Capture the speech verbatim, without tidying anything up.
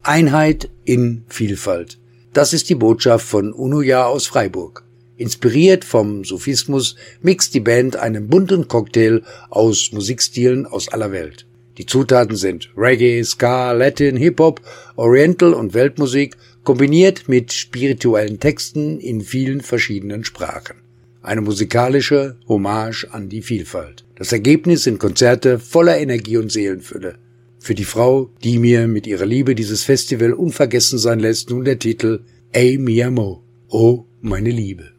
Einheit in Vielfalt. Das ist die Botschaft von Unuja aus Freiburg. Inspiriert vom Sufismus mixt die Band einen bunten Cocktail aus Musikstilen aus aller Welt. Die Zutaten sind Reggae, Ska, Latin, Hip-Hop, Oriental und Weltmusik, kombiniert mit spirituellen Texten in vielen verschiedenen Sprachen. Eine musikalische Hommage an die Vielfalt. Das Ergebnis sind Konzerte voller Energie und Seelenfülle. Für die Frau, die mir mit ihrer Liebe dieses Festival unvergessen sein lässt, nun der Titel Ey mi amor, oh meine Liebe.